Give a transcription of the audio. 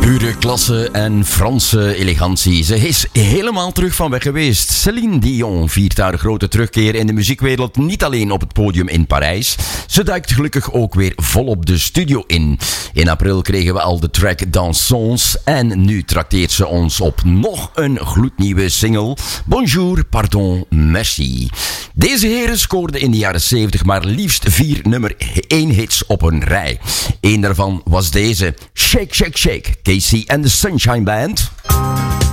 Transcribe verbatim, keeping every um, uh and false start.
Pure klasse en Franse elegantie. Ze is helemaal terug van weg geweest. Céline Dion viert haar grote terugkeer in de muziekwereld niet alleen op het podium in Parijs. Ze duikt gelukkig ook weer volop de studio in. In april kregen we al de track Dansons en nu trakteert ze ons op nog een gloednieuwe single. Bonjour, pardon, merci. Deze heren scoorden in de jaren zeventig maar liefst vier nummer één hits op een rij. Eén daarvan was deze, Shake, Shake, Shake, Casey and the Sunshine Band.